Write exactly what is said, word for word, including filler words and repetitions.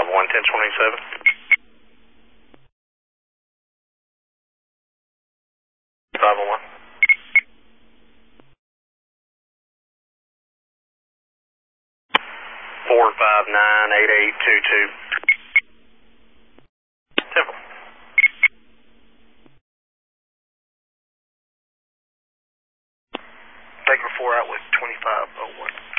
one ten twenty-seven. five oh one. four five nine eight eight two two. Temple. Baker four out with twenty-five oh one.